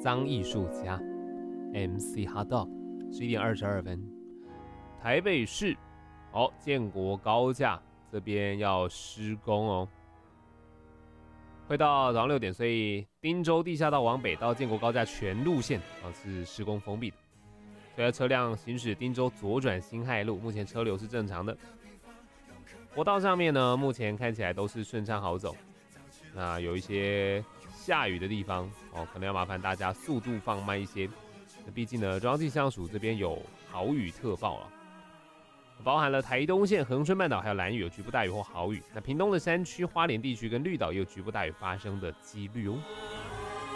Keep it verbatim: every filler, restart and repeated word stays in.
脏艺术家 M C Hot Dog， 十一点二十二分。台北市，哦，建国高架这边要施工哦，会到早上六点，所以汀州地下道往北到建国高架全路线啊是施工封闭的，所以车辆行驶汀州左转辛亥路，目前车流是正常的。国道上面呢，目前看起来都是顺畅好走。那有一些下雨的地方哦，可能要麻烦大家速度放慢一些。那毕竟呢，中央气象署这边有豪雨特报了。包含了台东县、恒春半岛还有兰屿有局部大雨或豪雨，那屏东的山区、花莲地区跟绿岛也有局部大雨发生的几率哦。